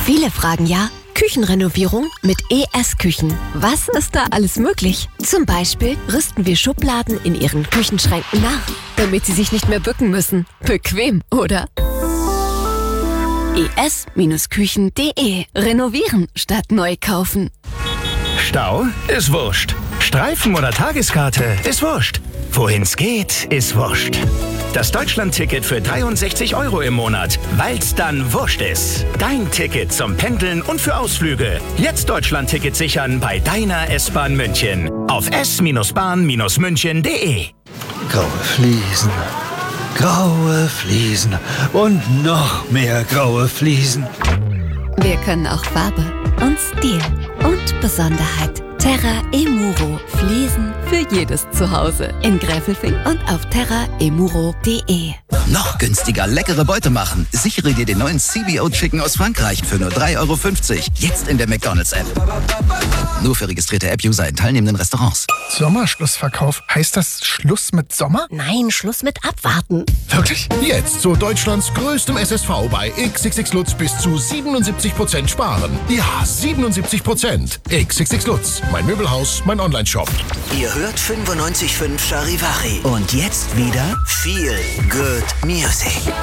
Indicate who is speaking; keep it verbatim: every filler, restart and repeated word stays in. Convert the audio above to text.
Speaker 1: Viele fragen ja, Küchenrenovierung mit E S Küchen. Was ist da alles möglich? Zum Beispiel rüsten wir Schubladen in Ihren Küchenschränken nach, damit Sie sich nicht mehr bücken müssen. Bequem, oder? E S Küchen punkt de. Renovieren statt neu kaufen.
Speaker 2: Stau ist wurscht. Streifen oder Tageskarte ist wurscht. Wohin's geht, ist wurscht. Das Deutschland-Ticket für dreiundsechzig Euro im Monat, weil's dann wurscht ist. Dein Ticket zum Pendeln und für Ausflüge. Jetzt Deutschland-Ticket sichern bei deiner S-Bahn München. Auf s bahn münchen punkt de.
Speaker 3: Graue Fliesen, graue Fliesen und noch mehr graue Fliesen.
Speaker 1: Wir können auch Farbe und Stil und Besonderheit. Terra Emuro. Fliesen für jedes Zuhause. In Gräfelfing und auf terra emuro punkt de.
Speaker 4: Noch günstiger leckere Beute machen. Sichere dir den neuen C B O Chicken aus Frankreich für nur drei Euro fünfzig. Jetzt in der McDonald's-App. Nur für registrierte App-User in teilnehmenden Restaurants.
Speaker 5: Sommerschlussverkauf. Heißt das Schluss mit Sommer?
Speaker 1: Nein, Schluss mit Abwarten.
Speaker 5: Wirklich?
Speaker 6: Jetzt zu Deutschlands größtem S S V bei X X X Lutz bis zu siebenundsiebzig Prozent sparen. Ja, siebenundsiebzig Prozent. X X X Lutz, mein Möbelhaus, mein Online-Shop.
Speaker 7: Ihr hört fünfundneunzig Komma fünf Charivari. Und jetzt wieder Feel Good Music.